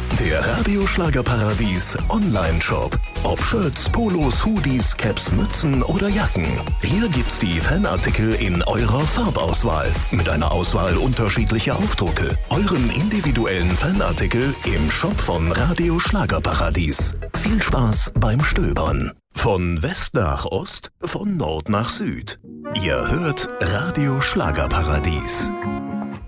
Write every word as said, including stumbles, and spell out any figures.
Der Radio Schlagerparadies Online-Shop. Ob Shirts, Polos, Hoodies, Caps, Mützen oder Jacken. Hier gibt's die Fanartikel in eurer Farbauswahl. Mit einer Auswahl unterschiedlicher Aufdrucke. Euren individuellen Fanartikel im Shop von Radio Schlagerparadies. Viel Spaß beim Stöbern. Von West nach Ost, von Nord nach Süd. Ihr hört Radio Schlagerparadies.